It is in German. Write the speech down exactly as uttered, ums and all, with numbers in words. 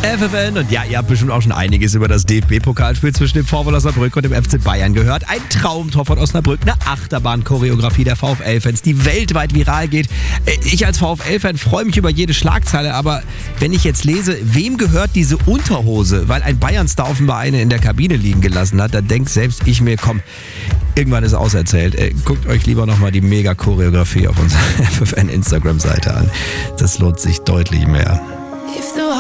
F F N und ja, ihr habt bestimmt auch schon einiges über das D F B-Pokalspiel zwischen dem VfL Osnabrück und dem F C Bayern gehört. Ein Traumtor von Osnabrück, eine Achterbahn-Choreografie der VfL-Fans, die weltweit viral geht. Ich als VfL-Fan freue mich über jede Schlagzeile, aber wenn ich jetzt lese, wem gehört diese Unterhose, weil ein Bayern-Star offenbar eine in der Kabine liegen gelassen hat, dann denkt selbst ich mir, komm, irgendwann ist auserzählt. Guckt euch lieber nochmal die Mega-Choreografie auf unserer F F N-Instagram-Seite an. Das lohnt sich deutlich mehr.